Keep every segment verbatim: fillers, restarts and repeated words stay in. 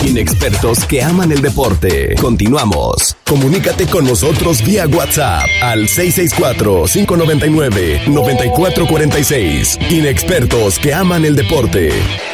Inexpertos que aman el deporte. Continuamos. Comunícate con nosotros vía WhatsApp al seis seis cuatro, cinco nueve nueve, nueve cuatro cuatro seis. Inexpertos que aman el deporte.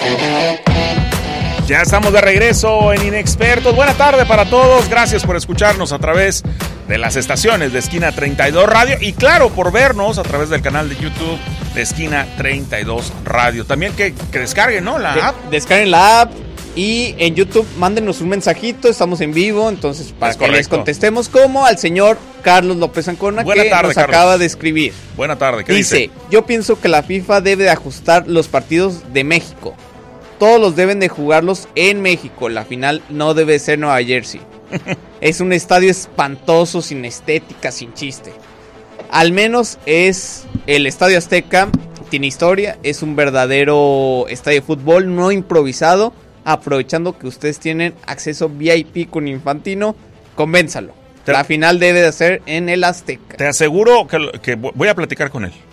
Ya estamos de regreso en Inexpertos. Buena tarde para todos. Gracias por escucharnos a través de las estaciones de Esquina treinta y dos Radio. Y claro, por vernos a través del canal de YouTube de Esquina treinta y dos Radio. También que, que descarguen, ¿no? La de, app. Descarguen la app. Y en YouTube, mándenos un mensajito, estamos en vivo, entonces para que les contestemos, como al señor Carlos López Ancona, Buena que tarde, nos Carlos. acaba de escribir. Buena tarde, ¿qué dice? Dice, yo pienso que la FIFA debe de ajustar los partidos de México. Todos los deben de jugarlos en México, la final no debe ser Nueva Jersey. Es un estadio espantoso, sin estética, sin chiste. Al menos es el Estadio Azteca, tiene historia, es un verdadero estadio de fútbol, no improvisado. Aprovechando que ustedes tienen acceso V I P con Infantino, convénzalo. Te, la final debe de ser en el Azteca. Te aseguro que, que voy a platicar con él.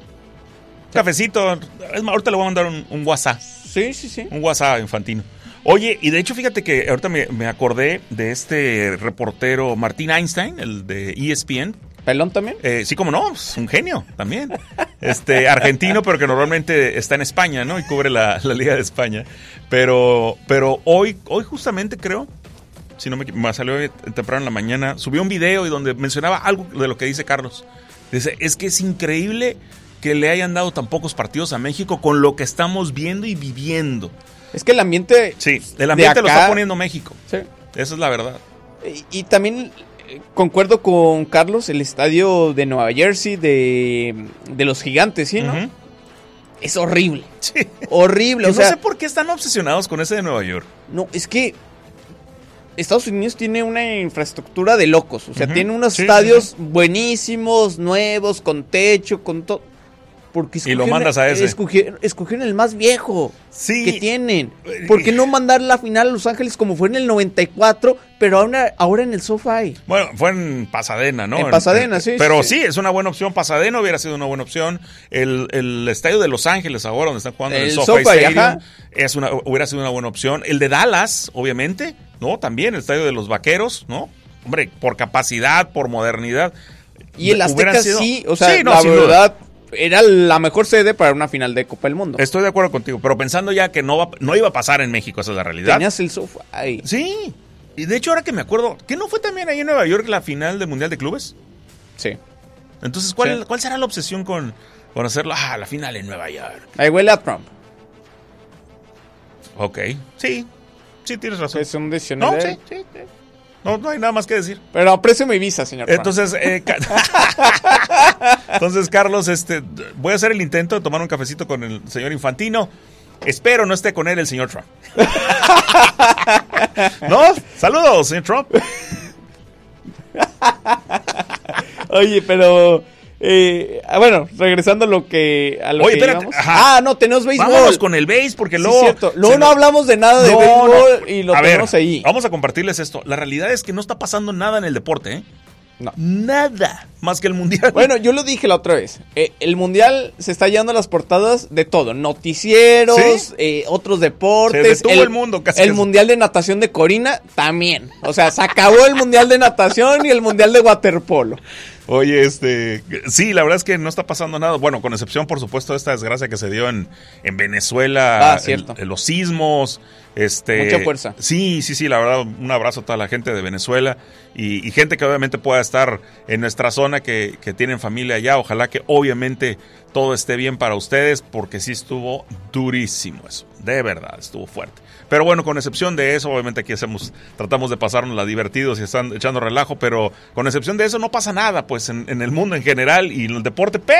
Un cafecito. Es más, ahorita le voy a mandar un, un WhatsApp. Sí, sí, sí. Un WhatsApp a Infantino. Oye, y de hecho, fíjate que ahorita me, me acordé de este reportero Martín Einstein, el de E S P N. ¿Pelón también? Eh, sí, como no, es un genio también. Este, argentino, pero que normalmente está en España, ¿no? Y cubre la, la Liga de España. Pero, pero hoy, hoy justamente creo, si no me, me salió temprano en la mañana, subió un video y donde mencionaba algo de lo que dice Carlos. Dice, es que es increíble que le hayan dado tan pocos partidos a México con lo que estamos viendo y viviendo. Es que el ambiente... Sí, el ambiente acá, lo está poniendo México. Sí. Esa es la verdad. Y, y también... Concuerdo con Carlos, el estadio de Nueva Jersey, de, de los Gigantes, ¿sí, no? Uh-huh. Es horrible. Sí. Horrible. Yo o sea, no sé por qué están obsesionados con ese de Nueva York. No, es que Estados Unidos tiene una infraestructura de locos. O sea, uh-huh. tiene unos sí, estadios sí. buenísimos, nuevos, con techo, con todo. Porque y lo mandas a ese. Escogieron, escogieron el más viejo sí. que tienen. ¿Por qué no mandar la final a Los Ángeles como fue en el noventa y cuatro, pero ahora, ahora en el SoFi? Bueno, fue en Pasadena, ¿no? En Pasadena, en, sí. Pero sí. sí, es una buena opción. Pasadena hubiera sido una buena opción. El, el estadio de Los Ángeles ahora, donde están jugando el, el SoFi Stadium, es una, hubiera sido una buena opción. El de Dallas, obviamente, ¿no? También el estadio de los Vaqueros, ¿no? Hombre, por capacidad, por modernidad. Y el Azteca sido... sí, o sea, sí, no, la sin verdad... duda. Era la mejor sede para una final de Copa del Mundo. Estoy de acuerdo contigo, pero pensando ya que no, va, no iba a pasar en México, esa es la realidad. Tenías el SoFi. Sí, y de hecho ahora que me acuerdo, ¿qué no fue también ahí en Nueva York la final del Mundial de Clubes? Sí. Entonces, ¿cuál, sí. ¿cuál será la obsesión con, con hacerlo? Ah, la final en Nueva York. Ahí huele a Trump. Ok, sí, sí tienes razón. Es un diccionario. No, sí, sí, sí. No, no hay nada más que decir. Pero aprecio mi visa, señor. Entonces, eh, entonces, Carlos, este, voy a hacer el intento de tomar un cafecito con el señor Infantino. Espero no esté con él el señor Trump. ¿No? Saludos, señor Trump. Oye, pero... Eh, bueno, regresando a lo que a lo Oye, que espérate, ah, no, tenemos béisbol. Vámonos con el béis porque sí, luego cierto. Luego no nos... hablamos de nada de no, béisbol no. y lo a tenemos ver, ahí. Vamos a compartirles esto. La realidad es que no está pasando nada en el deporte, ¿eh? No. Nada más que el mundial. Bueno, yo lo dije la otra vez. Eh, el mundial se está llevando a las portadas de todo. Noticieros, ¿sí? eh, otros deportes. Se detuvo el, el mundo casi. El casi. mundial de natación de Corina también. O sea, se acabó el mundial de natación y el mundial de waterpolo. Oye, este, sí, la verdad es que no está pasando nada. Bueno, con excepción, por supuesto, de esta desgracia que se dio en, en Venezuela. Ah, cierto. En, en los sismos. Este, Mucha fuerza. Sí, sí, sí, la verdad, un abrazo a toda la gente de Venezuela y, y gente que obviamente pueda estar en nuestra zona, que, que tienen familia allá. Ojalá que obviamente todo esté bien para ustedes, porque sí estuvo durísimo eso. De verdad, estuvo fuerte. Pero bueno, con excepción de eso, obviamente aquí hacemos, tratamos de pasárnosla divertidos y están echando relajo, pero con excepción de eso no pasa nada, pues en, en el mundo en general y en el deporte.